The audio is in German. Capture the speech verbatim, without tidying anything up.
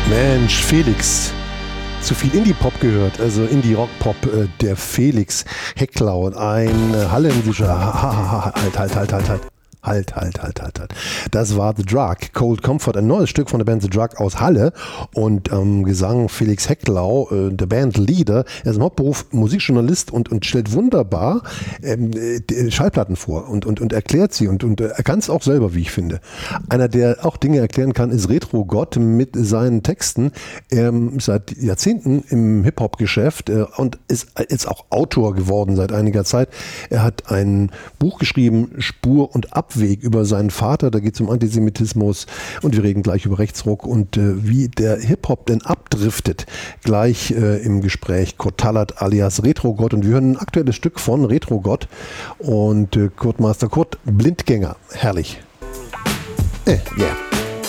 Mensch, Felix. Zu viel Indie-Pop gehört, also Indie-Rock-Pop, äh, der Felix Hecklau, ein äh, Hallensischer, halt, halt, halt, halt, halt. Halt, halt, halt, halt, halt. Das war The Drug, Cold Comfort, ein neues Stück von der Band The Drug aus Halle und ähm, Gesang Felix Hecklau, äh, der Bandleader. Er ist im Hauptberuf Musikjournalist und, und stellt wunderbar ähm, äh, Schallplatten vor und, und, und erklärt sie und, und er kann es auch selber, wie ich finde. Einer, der auch Dinge erklären kann, ist Retro Gott mit seinen Texten. Er ist seit Jahrzehnten im Hip-Hop-Geschäft äh, und ist jetzt auch Autor geworden seit einiger Zeit. Er hat ein Buch geschrieben, Spur und Ab Weg über seinen Vater, da geht es um Antisemitismus und wir reden gleich über Rechtsruck und äh, wie der Hip-Hop denn abdriftet. Gleich äh, im Gespräch Kurt Tallert alias Retro Gott und wir hören ein aktuelles Stück von Retro Gott und äh, Kurt Master Kurt, Blindgänger, herrlich. Äh, yeah.